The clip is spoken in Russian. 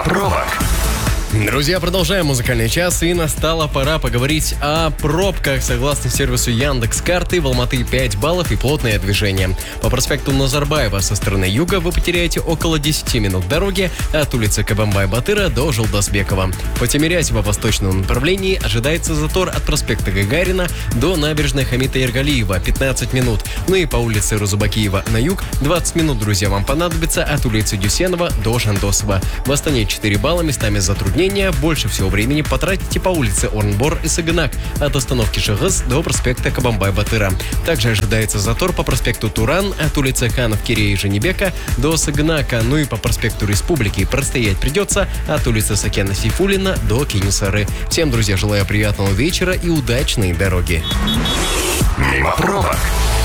пробок. Друзья, продолжаем музыкальный час, и настала пора поговорить о пробках. Согласно сервису Яндекс.Карты, в Алматы 5 баллов и плотное движение. По проспекту Назарбаева со стороны юга вы потеряете около 10 минут дороги от улицы Кабанбай-Батыра до Жолдасбекова. По Тимирязево восточному направлении ожидается затор от проспекта Гагарина до набережной Хамита Ергалиева 15 минут. Ну и по улице Розубакиева на юг 20 минут, друзья, вам понадобится от улицы Дюсенова до Жандосова. В Астане 4 балла, местами затруднения. Больше всего времени потратите по улице Орнбор и Сагынак от остановки Шагыз до проспекта Кабанбай-Батыра. Также ожидается затор по проспекту Туран от улицы Ханов Кирея и Женебека до Сагынака. Ну и по проспекту Республики простоять придется от улицы Сакена Сейфуллина до Кинисары. Всем, друзья, желаю приятного вечера и удачной дороги. Мимо пробок.